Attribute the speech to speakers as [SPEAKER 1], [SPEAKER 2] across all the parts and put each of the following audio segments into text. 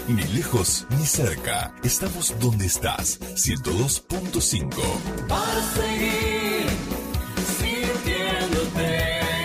[SPEAKER 1] Ni lejos ni cerca. Estamos donde estás. 102.5.
[SPEAKER 2] Para seguir sintiéndote.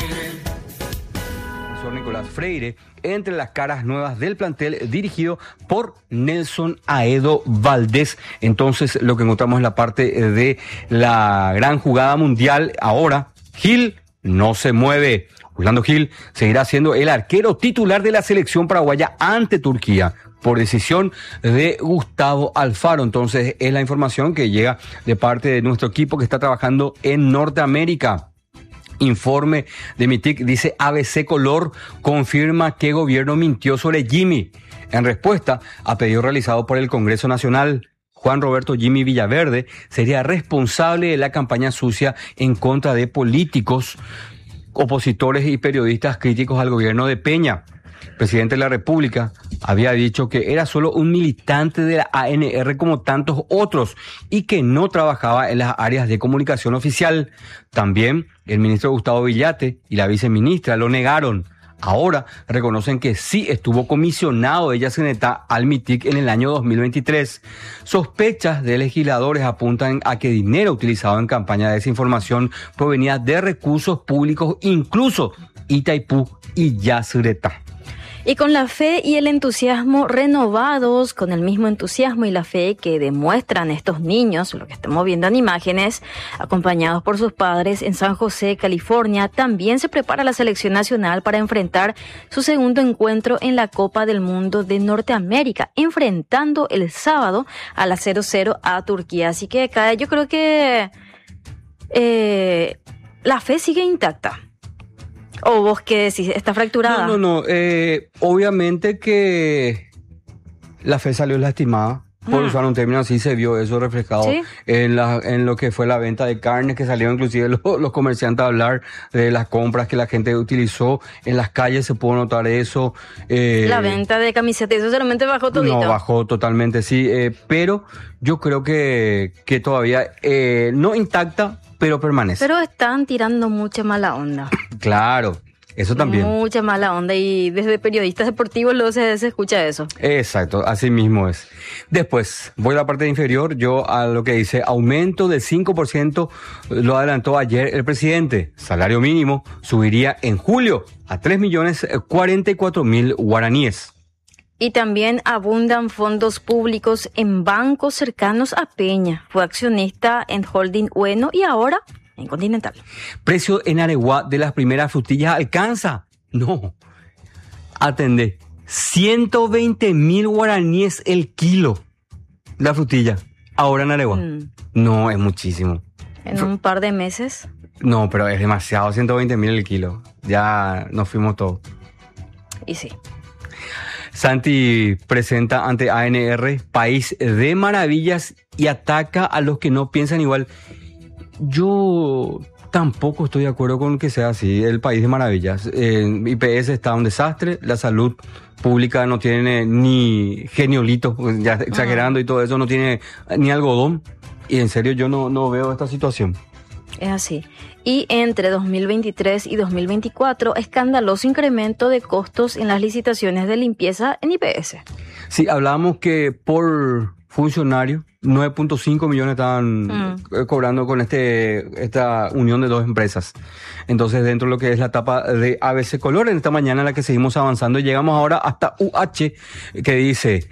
[SPEAKER 3] Nicolás Freire, entre las caras nuevas del plantel dirigido por Nelson Aedo Valdés. Entonces, lo que encontramos en la parte de la gran jugada mundial. Ahora, Gil no se mueve. Orlando Gil seguirá siendo el arquero titular de la selección paraguaya ante Turquía, por decisión de Gustavo Alfaro. Entonces, es la información que llega de parte de nuestro equipo que está trabajando en Norteamérica. Informe de MITIC, dice ABC Color, confirma que gobierno mintió sobre Jimmy. En respuesta a pedido realizado por el Congreso Nacional, Juan Roberto Jimmy Villaverde sería responsable de la campaña sucia en contra de políticos, opositores y periodistas críticos al gobierno de Peña. El presidente de la República había dicho que era solo un militante de la ANR como tantos otros y que no trabajaba en las áreas de comunicación oficial. También el ministro Gustavo Villate y la viceministra lo negaron. Ahora reconocen que sí estuvo comisionado de Yacyretá al MITIC en el año 2023. Sospechas de legisladores apuntan a que dinero utilizado en campaña de desinformación provenía de recursos públicos, incluso Itaipú y Yacyretá.
[SPEAKER 4] Y con la fe y el entusiasmo renovados, con el mismo entusiasmo y la fe que demuestran estos niños, lo que estamos viendo en imágenes, acompañados por sus padres en San José, California, también se prepara la selección nacional para enfrentar su segundo encuentro en la Copa del Mundo de Norteamérica, enfrentando el sábado a la 0-0 a Turquía. Así que acá yo creo que la fe sigue intacta. ¿O vos qué decís? ¿Está fracturada?
[SPEAKER 3] No. Obviamente que la fe salió lastimada. Por usar un término así, se vio eso reflejado. ¿Sí? en lo que fue la venta de carnes, que salieron inclusive los comerciantes a hablar de las compras que la gente utilizó. En las calles se pudo notar eso.
[SPEAKER 4] La venta de camisetas, eso solamente bajó todito.
[SPEAKER 3] No, bajó totalmente, sí. Pero yo creo que todavía no intacta, pero permanece.
[SPEAKER 4] Pero están tirando mucha mala onda.
[SPEAKER 3] Claro, eso también.
[SPEAKER 4] Mucha mala onda, y desde periodistas deportivos luego se escucha eso.
[SPEAKER 3] Exacto, así mismo es. Después, voy a la parte inferior, yo a lo que dice aumento del 5%, lo adelantó ayer el presidente. Salario mínimo subiría en julio a 3.044.000 guaraníes.
[SPEAKER 4] Y también abundan fondos públicos en bancos cercanos a Peña. Fue accionista en Holding Ueno y ahora en Continental.
[SPEAKER 3] Precio en Areguá de las primeras frutillas alcanza. No. Atendé. 120.000 guaraníes el kilo. La frutilla. Ahora en Areguá. No, es muchísimo.
[SPEAKER 4] ¿En un par de meses?
[SPEAKER 3] No, pero es demasiado. 120.000 el kilo. Ya nos fuimos todos.
[SPEAKER 4] Y sí.
[SPEAKER 3] Santi presenta ante ANR País de Maravillas y ataca a los que no piensan igual. Yo tampoco estoy de acuerdo con que sea así el País de Maravillas. IPS está un desastre, la salud pública no tiene ni geniolito, ya exagerando y todo eso, no tiene ni algodón. Y en serio yo no veo esta situación.
[SPEAKER 4] Es así. Y entre 2023 y 2024, escandaloso incremento de costos en las licitaciones de limpieza en IPS.
[SPEAKER 3] Sí, hablábamos que por funcionario 9.5 millones estaban cobrando con esta unión de dos empresas. Entonces, dentro de lo que es la etapa de ABC Color, en esta mañana en la que seguimos avanzando, y llegamos ahora hasta UH, que dice,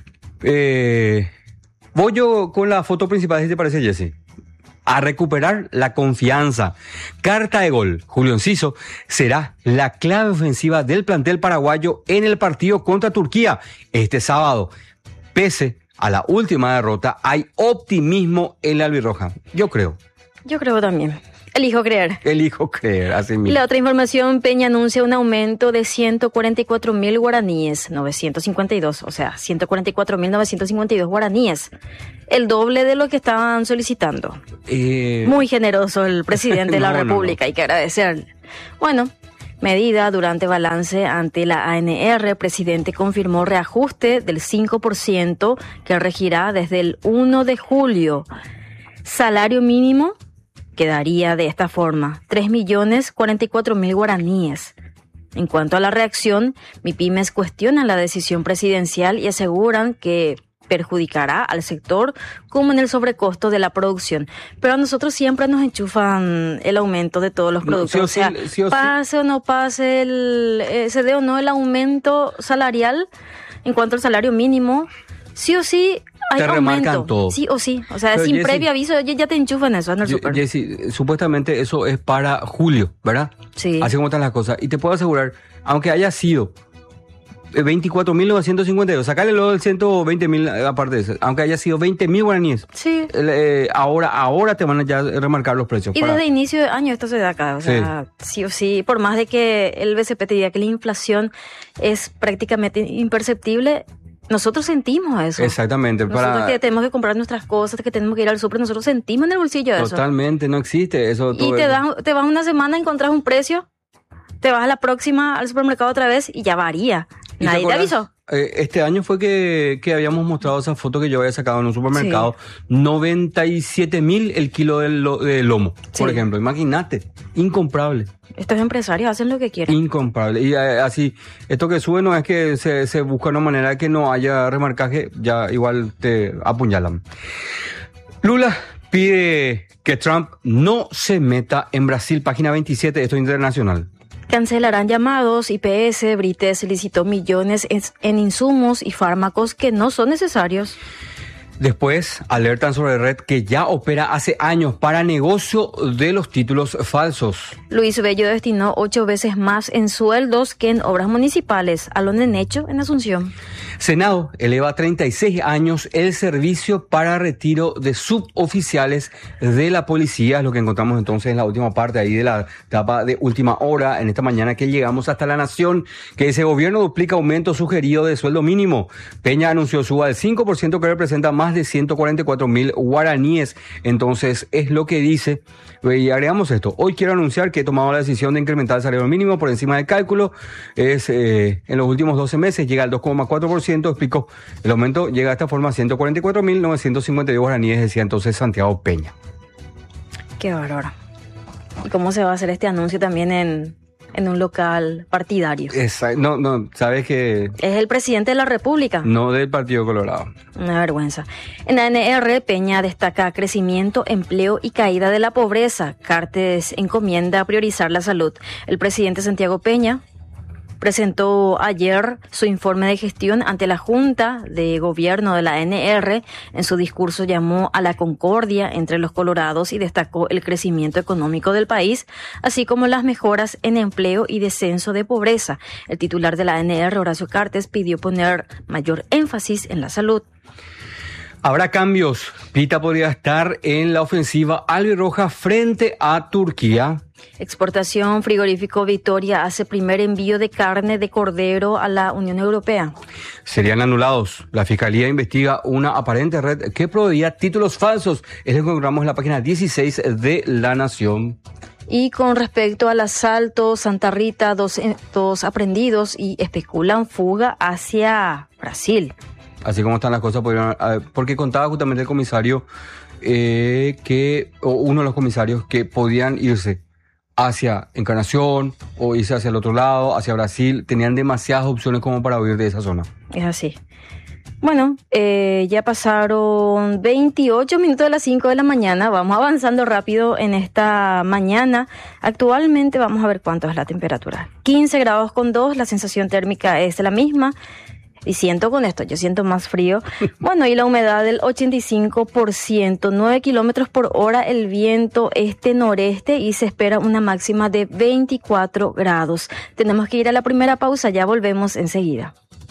[SPEAKER 3] voy yo con la foto principal, si te parece, Jesse. A recuperar la confianza. Carta de gol. Julio Enciso será la clave ofensiva del plantel paraguayo en el partido contra Turquía este sábado. Pese a la última derrota, hay optimismo en la albirroja. Yo creo.
[SPEAKER 4] Yo creo también. Elijo creer.
[SPEAKER 3] Elijo creer, así mismo.
[SPEAKER 4] Y la otra información, Peña anuncia un aumento de 144.000 guaraníes, 952, o sea, 144.952 guaraníes. El doble de lo que estaban solicitando. Muy generoso el presidente de la República, hay que agradecerle. Bueno, medida durante balance ante la ANR, el presidente confirmó reajuste del 5% que regirá desde el 1 de julio. Salario mínimo quedaría de esta forma, 3.044.000 guaraníes. En cuanto a la reacción, MIPYMES cuestionan la decisión presidencial y aseguran que perjudicará al sector como en el sobrecosto de la producción. Pero a nosotros siempre nos enchufan el aumento de todos los productos. Pase o no pase, se dé o no el aumento salarial en cuanto al salario mínimo, sí o sí hay
[SPEAKER 3] te remarcan
[SPEAKER 4] aumento.
[SPEAKER 3] Todo.
[SPEAKER 4] Sí o sí. O sea,
[SPEAKER 3] pero
[SPEAKER 4] sin
[SPEAKER 3] Jessy,
[SPEAKER 4] previo aviso ya te enchufan eso en el súper.
[SPEAKER 3] Jessy, supuestamente eso es para julio, ¿verdad?
[SPEAKER 4] Sí.
[SPEAKER 3] Así como están las cosas. Y te puedo asegurar, aunque haya sido 24.952, sacarle luego el 120.000 aparte de eso, aunque haya sido 20.000 guaraníes.
[SPEAKER 4] Sí.
[SPEAKER 3] Ahora te van a ya remarcar los precios.
[SPEAKER 4] Y desde inicio de año esto se da acá, o sea, sí o sí, por más de que el BCP te diga que la inflación es prácticamente imperceptible, nosotros sentimos eso.
[SPEAKER 3] Exactamente.
[SPEAKER 4] Nosotros que tenemos que comprar nuestras cosas, que tenemos que ir al súper, nosotros sentimos en el bolsillo eso.
[SPEAKER 3] Totalmente, no existe eso.
[SPEAKER 4] Y te vas una semana, encontrás un precio, te vas a la próxima al supermercado otra vez y ya varía. Nadie te avisó.
[SPEAKER 3] Este año fue que habíamos mostrado esa foto que yo había sacado en un supermercado. Sí. 97.000 el kilo de lomo, por ejemplo. Imagínate, incomparable.
[SPEAKER 4] Estos empresarios hacen lo que quieren.
[SPEAKER 3] Incomparable. Y así, esto que sube no es que se busca una manera de que no haya remarcaje, ya igual te apuñalan. Lula pide que Trump no se meta en Brasil, página 27, esto es internacional.
[SPEAKER 4] Cancelarán llamados, IPS, Brites licitó millones en insumos y fármacos que no son necesarios.
[SPEAKER 3] Después alertan sobre red que ya opera hace años para negocio de los títulos falsos.
[SPEAKER 4] Luis Bello destinó 8 veces más en sueldos que en obras municipales a lo Nenecho en Asunción.
[SPEAKER 3] Senado eleva a 36 años el servicio para retiro de suboficiales de la policía, es lo que encontramos entonces en la última parte ahí de la etapa de última hora en esta mañana que llegamos hasta La Nación, que ese gobierno duplica aumento sugerido de sueldo mínimo. Peña anunció suba del 5% que representa más de 144.000 guaraníes, entonces es lo que dice. Y agregamos esto, hoy quiero anunciar que he tomado la decisión de incrementar el salario mínimo por encima del cálculo, en los últimos 12 meses llega al 2,4%, explicó, el aumento llega de esta forma a 144.952 guaraníes, decía entonces Santiago Peña.
[SPEAKER 4] Qué bárbaro. ¿Y cómo se va a hacer este anuncio también en un local partidario?
[SPEAKER 3] No, sabes que...
[SPEAKER 4] Es el presidente de la República.
[SPEAKER 3] No del Partido Colorado.
[SPEAKER 4] Una vergüenza. En la ANR, Peña destaca crecimiento, empleo y caída de la pobreza. Cartes encomienda priorizar la salud. El presidente Santiago Peña presentó ayer su informe de gestión ante la Junta de Gobierno de la ANR. En su discurso llamó a la concordia entre los colorados y destacó el crecimiento económico del país, así como las mejoras en empleo y descenso de pobreza. El titular de la ANR, Horacio Cartes, pidió poner mayor énfasis en la salud.
[SPEAKER 3] Habrá cambios. Pita podría estar en la ofensiva albirroja frente a Turquía.
[SPEAKER 4] Exportación frigorífico Victoria hace primer envío de carne de cordero a la Unión Europea.
[SPEAKER 3] Serían anulados. La Fiscalía investiga una aparente red que proveía títulos falsos. Es lo que encontramos en la página 16 de La Nación.
[SPEAKER 4] Y con respecto al asalto, Santa Rita, dos aprendidos y especulan fuga hacia Brasil.
[SPEAKER 3] Así como están las cosas, porque contaba justamente el comisario uno de los comisarios que podían irse hacia Encarnación o irse hacia el otro lado, hacia Brasil. Tenían demasiadas opciones como para huir de esa zona.
[SPEAKER 4] Es así. Bueno, ya pasaron 28 minutos de las 5 de la mañana. Vamos avanzando rápido en esta mañana. Actualmente vamos a ver cuánto es la temperatura. 15 grados con 2, la sensación térmica es la misma. Y siento con esto, yo siento más frío. Bueno, y la humedad del 85%, 9 kilómetros por hora, el viento este-noreste y se espera una máxima de 24 grados. Tenemos que ir a la primera pausa, ya volvemos enseguida.